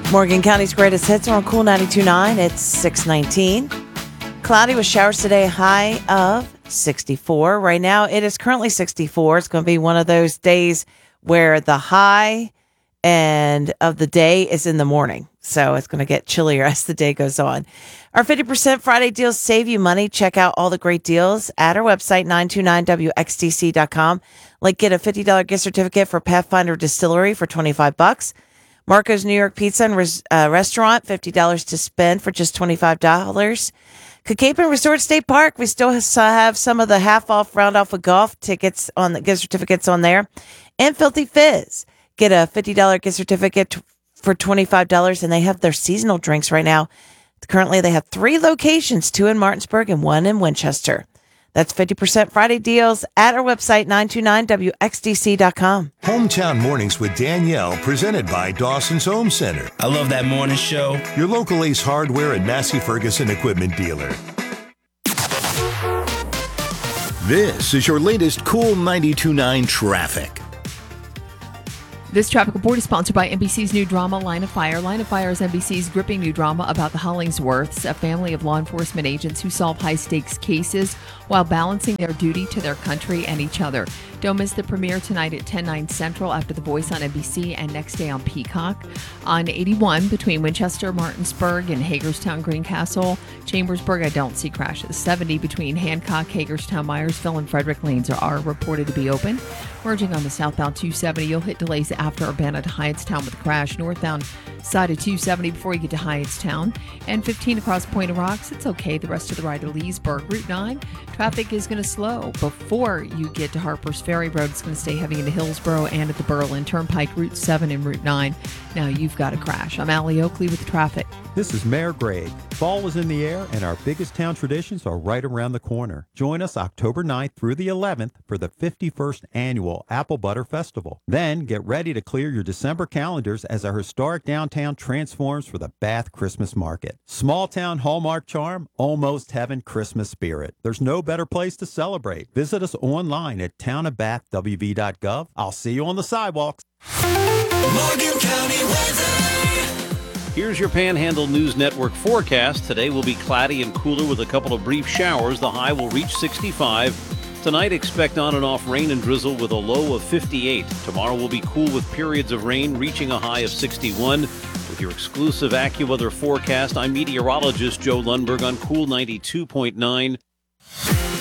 Morgan County's greatest hits are on Cool 92.9. It's 6:19. Cloudy with showers today, high of 64. Right now, it is currently 64. It's going to be one of those days where the high and of the day is in the morning. So it's going to get chillier as the day goes on. Our 50% Friday deals save you money. Check out all the great deals at our website, 929wxtc.com. Like, get a $50 gift certificate for Pathfinder Distillery for $25. Marco's New York Pizza and Restaurant, $50 to spend for just $25. Cacapen Resort State Park, we still have some of the half-off round-off of golf tickets on the gift certificates on there. And Filthy Fizz, get a $50 gift certificate for $25, and they have their seasonal drinks right now. Currently, they have 3 locations, 2 in Martinsburg and 1 in Winchester. That's 50% Friday deals at our website, 929wxtc.com. Hometown Mornings with Danielle, presented by Dawson's Home Center. I love that morning show. Your local Ace Hardware and Massey Ferguson equipment dealer. This is your latest Cool 92.9 traffic. This traffic report is sponsored by NBC's new drama, Line of Fire. Line of Fire is NBC's gripping new drama about the Hollingsworths, a family of law enforcement agents who solve high-stakes cases while balancing their duty to their country and each other. Don't miss the premiere tonight at 10/9 Central after The Voice on NBC and next day on Peacock. On 81 between Winchester, Martinsburg, and Hagerstown, Greencastle, Chambersburg, I don't see crashes. 70 between Hancock, Hagerstown, Myersville, and Frederick lanes are reported to be open. Merging on the southbound 270, you'll hit delays after Urbana to Hyattstown with a crash. Northbound side of 270 before you get to Hyattstown. And 15 across Point of Rocks. It's okay the rest of the ride to Leesburg. Route 9, traffic is going to slow before you get to Harper's Ferry Road. It's going to stay heavy into Hillsborough and at the Berlin Turnpike. Route 7 and Route 9. Now you've got a crash. I'm Allie Oakley with the traffic. This is Mayor Greg. Fall is in the air and our biggest town traditions are right around the corner. Join us October 9th through the 11th for the 51st Annual Apple Butter Festival. Then get ready to clear your December calendars as our historic downtown transforms for the Bath Christmas Market. Small town hallmark charm, almost heaven Christmas spirit. There's no better place to celebrate. Visit us online at townofbathwv.gov. I'll see you on the sidewalks. Morgan County weather. Here's your Panhandle News Network forecast. Today will be cloudy and cooler with a couple of brief showers. The high will reach 65. Tonight, expect on and off rain and drizzle with a low of 58. Tomorrow will be cool with periods of rain reaching a high of 61. With your exclusive AccuWeather forecast, I'm meteorologist Joe Lundberg on Cool 92.9.